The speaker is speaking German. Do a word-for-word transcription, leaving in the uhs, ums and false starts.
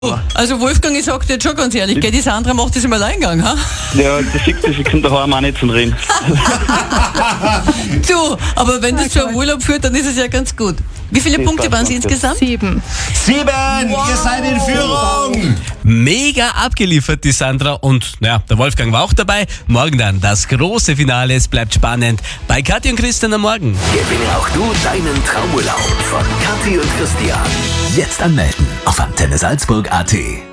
Also Wolfgang, ich sag dir jetzt schon ganz ehrlich, gell, die Sandra macht das im Alleingang, ha? Ja, das siehst du, sie können daheim auch nicht zum Reden. Du, aber wenn das zu einem Urlaub führt, dann ist es ja ganz gut. Wie viele Das Punkte passt waren es ganz gut. insgesamt? Sieben. Sieben! Ihr seid in Führung! Mega abgeliefert, die Sandra. Und ja, der Wolfgang war auch dabei. Morgen dann das große Finale. Es bleibt spannend bei Kathi und Christian am Morgen. Gewinne auch du deinen Traumurlaub von Kathi und Christian. Jetzt anmelden auf antenne salzburg punkt at.